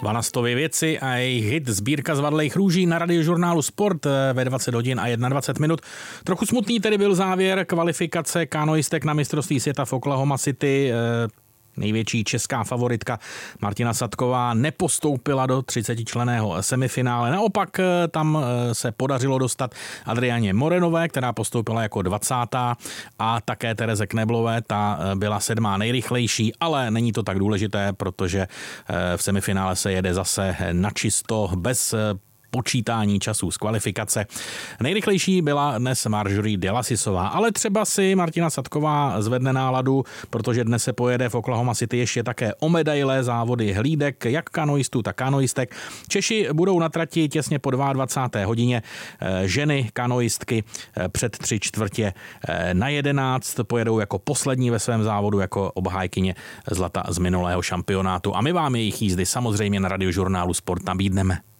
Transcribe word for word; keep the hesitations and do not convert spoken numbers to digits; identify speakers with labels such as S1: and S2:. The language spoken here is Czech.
S1: Vanastovy věci a jejich hit Sbírka zvadlejch růží na Radiožurnálu Sport ve dvacet hodin a dvacet jedna minut. Trochu smutný tedy byl závěr kvalifikace kanoistek na mistrovství světa v Oklahoma City. Největší česká favoritka Martina Sadková nepostoupila do třicetičlenného semifinále. Naopak tam se podařilo dostat Adriáně Morenové, která postoupila jako dvacátá a také Tereze Kneblové, ta byla sedmá nejrychlejší, ale není to tak důležité, protože v semifinále se jede zase na čisto bez počítání časů z kvalifikace. Nejrychlejší byla dnes Marjorie Delasisová, ale třeba si Martina Sadková zvedne náladu, protože dnes se pojede v Oklahoma City ještě také o medaile závody hlídek, jak kanoistů, tak kanoistek. Češi budou na trati těsně po dvacáté druhé hodině, ženy kanoistky před tři čtvrtě na jedenáct pojedou jako poslední ve svém závodu, jako obhájkyně zlata z minulého šampionátu a my vám jejich jízdy samozřejmě na Radiožurnálu Sport nabídneme.